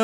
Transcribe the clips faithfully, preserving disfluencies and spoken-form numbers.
manhã.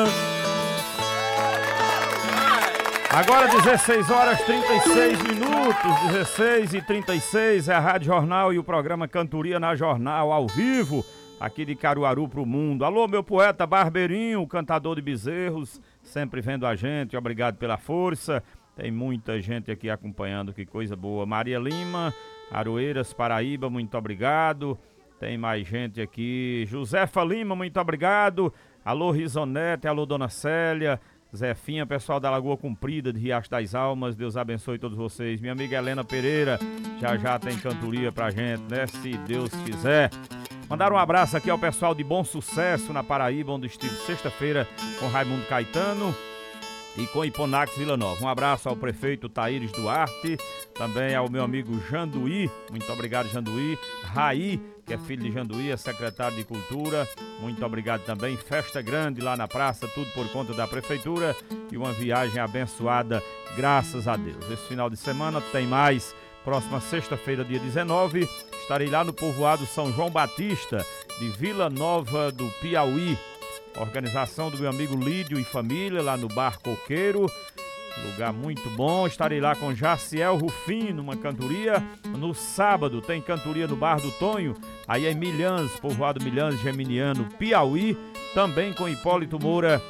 Agora dezesseis horas e trinta e seis minutos, dezesseis e trinta e seis, é a Rádio Jornal e o programa Cantoria na Jornal, ao vivo, aqui de Caruaru pro mundo. Alô, meu poeta Barbeirinho, cantador de bezerros, sempre vendo a gente, obrigado pela força. Tem muita gente aqui acompanhando, que coisa boa. Maria Lima, Aroeiras, Paraíba, muito obrigado. Tem mais gente aqui. Josefa Lima, muito obrigado. Alô, Risonete, alô, Dona Célia. Zefinha, pessoal da Lagoa Comprida, de Riacho das Almas, Deus abençoe todos vocês. Minha amiga Helena Pereira, já já tem cantoria pra gente, né? Se Deus quiser. Mandar um abraço aqui ao pessoal de Bom Sucesso, na Paraíba, onde estive sexta-feira com Raimundo Caetano e com Hiponax Vila Nova. Um abraço ao prefeito Taíris Duarte, também ao meu amigo Janduí, muito obrigado Janduí, Raí, que é filho de Janduí, é secretário de Cultura, muito obrigado também. Festa grande lá na praça, tudo por conta da prefeitura e uma viagem abençoada, graças a Deus. Esse final de semana tem mais, próxima sexta-feira, dia dezenove, estarei lá no povoado São João Batista, de Vila Nova do Piauí. Organização do meu amigo Lídio e família, lá no Bar Coqueiro, lugar muito bom. Estarei lá com Jaciel Rufino, uma cantoria. No sábado tem cantoria no Bar do Tonho, aí é Milhãs, povoado Milhãs, Geminiano, Piauí, também com Hipólito Moura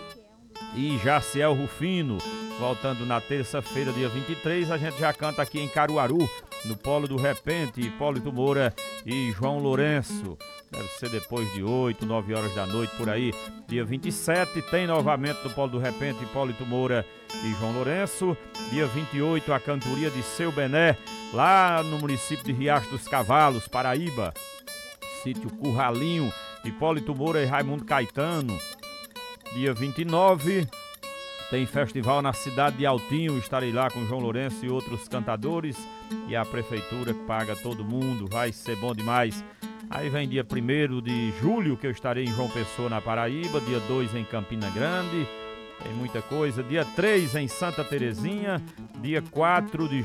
e Jaciel Rufino. Voltando na terça-feira, dia vinte e três, a gente já canta aqui em Caruaru, no Polo do Repente, Hipólito Moura e João Lourenço. Deve ser depois de oito, nove horas da noite, por aí. Dia vinte e sete tem novamente no Polo do Repente, Hipólito Moura e João Lourenço. Dia vinte e oito, a cantoria de Seu Bené, lá no município de Riacho dos Cavalos, Paraíba. Sítio Curralinho, Hipólito Moura e Raimundo Caetano. Dia vinte e nove, tem festival na cidade de Altinho, estarei lá com João Lourenço e outros cantadores. E a prefeitura que paga todo mundo, vai ser bom demais. Aí vem dia primeiro de julho, que eu estarei em João Pessoa, na Paraíba. Dia dois em Campina Grande. Tem muita coisa. Dia três em Santa Terezinha. Dia quatro de